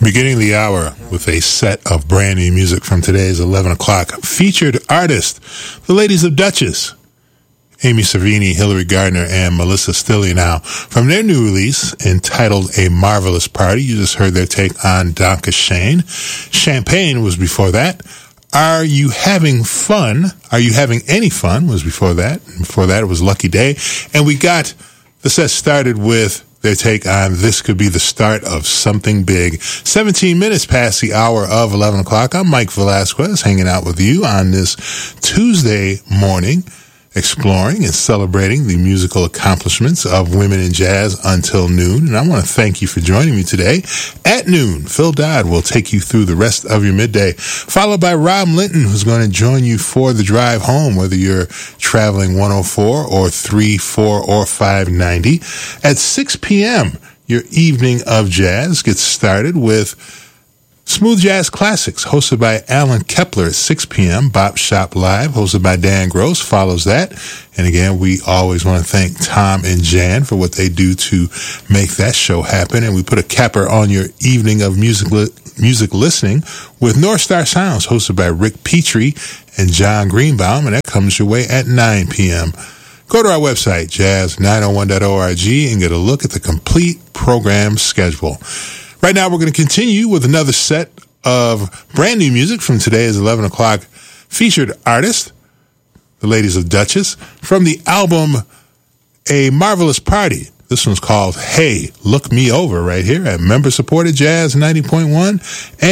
Beginning the hour with a set of brand new music from today's 11 o'clock featured artist, the ladies of Duchess, Amy Cervini, Hillary Gardner, and Melissa Stilley. Now, from their new release entitled A Marvelous Party, you just heard their take on Danke Schoen. Champagne was before that. Are You Having Fun? Are You Having Any Fun was before that. And before that, it was Lucky Day. And we got the set started with their take on This Could Be the Start of Something Big. 17 minutes past the hour of 11 o'clock. I'm Mike Velasquez, hanging out with you on this Tuesday morning, exploring and celebrating the musical accomplishments of women in jazz until noon. And I want to thank you for joining me today. At noon, Phil Dodd will take you through the rest of your midday, followed by Rob Linton, who's going to join you for the drive home, whether you're traveling 104 or 3, 4, or 590. At 6 p.m., your evening of jazz gets started with Smooth Jazz Classics, hosted by Alan Kepler at 6 p.m. Bop Shop Live, hosted by Dan Gross, follows that. And again, we always want to thank Tom and Jan for what they do to make that show happen. And we put a capper on your evening of music listening with North Star Sounds, hosted by Rick Petrie and John Greenbaum. And that comes your way at 9 p.m. Go to our website, jazz901.org, and get a look at the complete program schedule. Right now, we're going to continue with another set of brand new music from today's 11 o'clock featured artist, the ladies of Duchess, from the album A Marvelous Party. This one's called Hey, Look Me Over right here at member-supported Jazz 90.1.